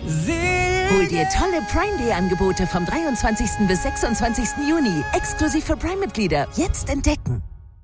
Hol dir tolle Prime Day Angebote vom 23. bis 26. Juni. Exklusiv für Prime-Mitglieder. Jetzt entdecken.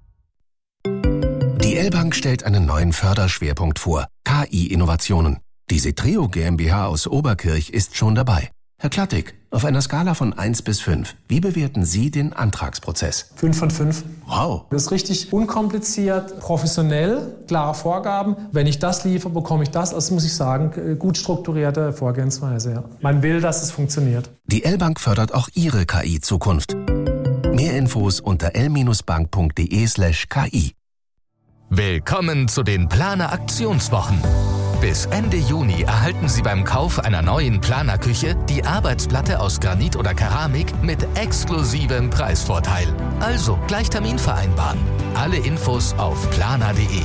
Die L-Bank stellt einen neuen Förderschwerpunkt vor. KI-Innovationen. Die Setreo GmbH aus Oberkirch ist schon dabei. Herr Klattig, auf einer Skala von 1 bis 5, wie bewerten Sie den Antragsprozess? 5 von 5. Wow. Das ist richtig unkompliziert, professionell, klare Vorgaben. Wenn ich das liefere, bekomme ich das. Also muss ich sagen, gut strukturierte Vorgehensweise. Ja. Man will, dass es funktioniert. Die L-Bank fördert auch Ihre KI-Zukunft. Mehr Infos unter l-bank.de/ki. Willkommen zu den Planer-Aktionswochen. Bis Ende Juni erhalten Sie beim Kauf einer neuen Planerküche die Arbeitsplatte aus Granit oder Keramik mit exklusivem Preisvorteil. Also gleich Termin vereinbaren. Alle Infos auf planer.de.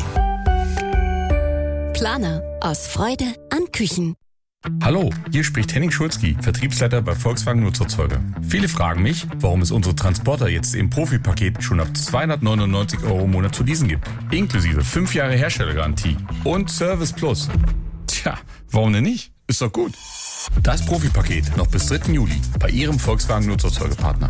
Planer. Aus Freude an Küchen. Hallo, hier spricht Henning Schulzki, Vertriebsleiter bei Volkswagen Nutzerzeuger. Viele fragen mich, warum es unsere Transporter jetzt im Profipaket schon ab 299 € im Monat zu leasen gibt. Inklusive 5 Jahre Herstellergarantie und Service Plus. Tja, warum denn nicht? Ist doch gut. Das Profipaket noch bis 3. Juli bei Ihrem Volkswagen Nutzerzeugerpartner.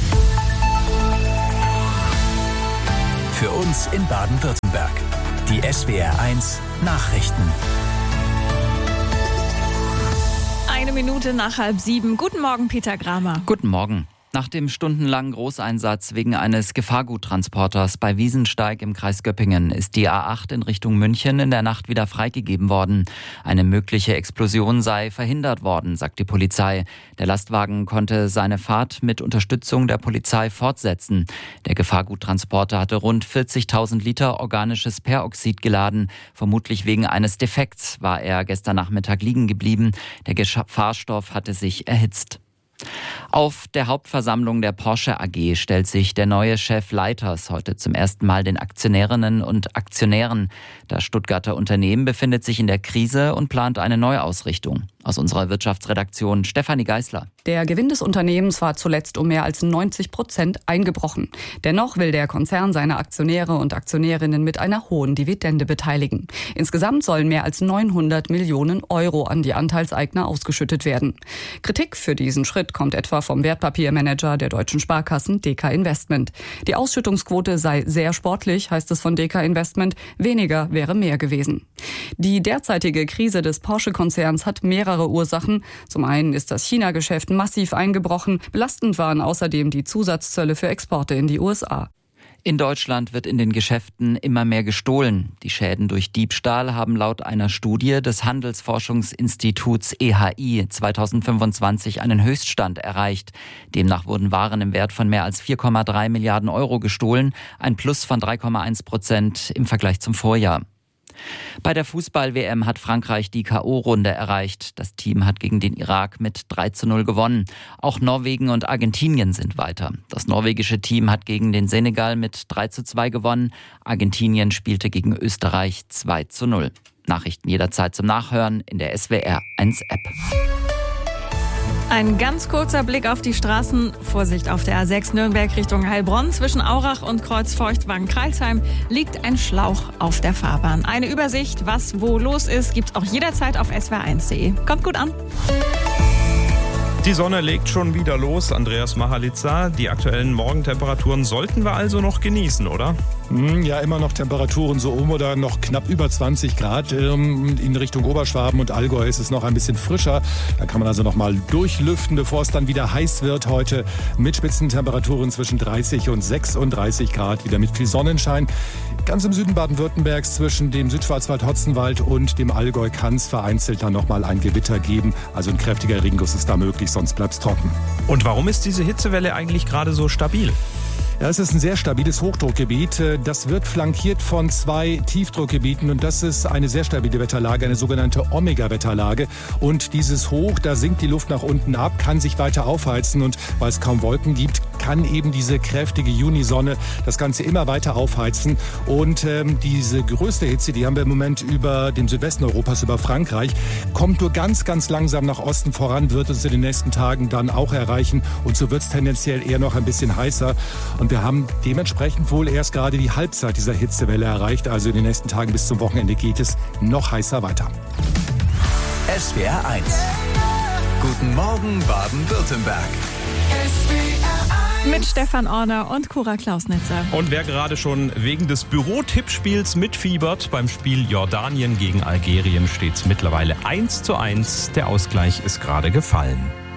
Für uns in Baden-Württemberg. Die SWR1 Nachrichten. 1 Minute nach 6:30. Guten Morgen, Peter Gramer. Guten Morgen. Nach dem stundenlangen Großeinsatz wegen eines Gefahrguttransporters bei Wiesensteig im Kreis Göppingen ist die A8 in Richtung München in der Nacht wieder freigegeben worden. Eine mögliche Explosion sei verhindert worden, sagt die Polizei. Der Lastwagen konnte seine Fahrt mit Unterstützung der Polizei fortsetzen. Der Gefahrguttransporter hatte rund 40.000 Liter organisches Peroxid geladen. Vermutlich wegen eines Defekts war er gestern Nachmittag liegen geblieben. Der Gefahrstoff hatte sich erhitzt. Auf der Hauptversammlung der Porsche AG stellt sich der neue Chef Leiters heute zum ersten Mal den Aktionärinnen und Aktionären. Das Stuttgarter Unternehmen befindet sich in der Krise und plant eine Neuausrichtung. Aus unserer Wirtschaftsredaktion Stefanie Geisler. Der Gewinn des Unternehmens war zuletzt um mehr als 90% eingebrochen. Dennoch will der Konzern seine Aktionäre und Aktionärinnen mit einer hohen Dividende beteiligen. Insgesamt sollen mehr als 900 Millionen € an die Anteilseigner ausgeschüttet werden. Kritik für diesen Schritt kommt etwa vom Wertpapiermanager der deutschen Sparkassen DK Investment. Die Ausschüttungsquote sei sehr sportlich, heißt es von DK Investment. Weniger wäre mehr gewesen. Die derzeitige Krise des Porsche-Konzerns hat mehrere Ursachen. Zum einen ist das China-Geschäft massiv eingebrochen. Belastend waren außerdem die Zusatzzölle für Exporte in die USA. In Deutschland wird in den Geschäften immer mehr gestohlen. Die Schäden durch Diebstahl haben laut einer Studie des Handelsforschungsinstituts EHI 2025 einen Höchststand erreicht. Demnach wurden Waren im Wert von mehr als 4,3 Milliarden € gestohlen, ein Plus von 3,1% im Vergleich zum Vorjahr. Bei der Fußball-WM hat Frankreich die K.O.-Runde erreicht. Das Team hat gegen den Irak mit 3:0 gewonnen. Auch Norwegen und Argentinien sind weiter. Das norwegische Team hat gegen den Senegal mit 3:2 gewonnen. Argentinien spielte gegen Österreich 2:0. Nachrichten jederzeit zum Nachhören in der SWR1-App. Ein ganz kurzer Blick auf die Straßen. Vorsicht auf der A6 Nürnberg Richtung Heilbronn. Zwischen Aurach und Kreuzfeuchtwagen-Kreilsheim liegt ein Schlauch auf der Fahrbahn. Eine Übersicht, was wo los ist, gibt's auch jederzeit auf swr1.de. Kommt gut an. Die Sonne legt schon wieder los, Andreas Mahalitza. Die aktuellen Morgentemperaturen sollten wir also noch genießen, oder? Ja, immer noch Temperaturen so oder noch knapp über 20 Grad. In Richtung Oberschwaben und Allgäu ist es noch ein bisschen frischer. Da kann man also noch mal durchlüften, bevor es dann wieder heiß wird heute. Mit Spitzentemperaturen zwischen 30 und 36 Grad, wieder mit viel Sonnenschein. Ganz im Süden Baden-Württembergs zwischen dem Südschwarzwald, Hotzenwald und dem Allgäu kann es vereinzelt dann noch mal ein Gewitter geben. Also ein kräftiger Regenguss ist da möglich, sonst bleibt es trocken. Und warum ist diese Hitzewelle eigentlich gerade so stabil? Ja, es ist ein sehr stabiles Hochdruckgebiet. Das wird flankiert von 2 Tiefdruckgebieten und das ist eine sehr stabile Wetterlage, eine sogenannte Omega-Wetterlage. Und dieses Hoch, da sinkt die Luft nach unten ab, kann sich weiter aufheizen und weil es kaum Wolken gibt, kann eben diese kräftige Junisonne das Ganze immer weiter aufheizen. Und diese größte Hitze, die haben wir im Moment über dem Südwesten Europas, über Frankreich, kommt nur ganz, ganz langsam nach Osten voran, wird uns in den nächsten Tagen dann auch erreichen und so wird es tendenziell eher noch ein bisschen heißer. Und wir haben dementsprechend wohl erst gerade die Halbzeit dieser Hitzewelle erreicht. Also in den nächsten Tagen bis zum Wochenende geht es noch heißer weiter. SWR 1. Guten Morgen Baden-Württemberg. Mit Stefan Orner und Cora Klausnitzer. Und wer gerade schon wegen des Büro-Tippspiels mitfiebert, beim Spiel Jordanien gegen Algerien steht es mittlerweile 1:1. Der Ausgleich ist gerade gefallen.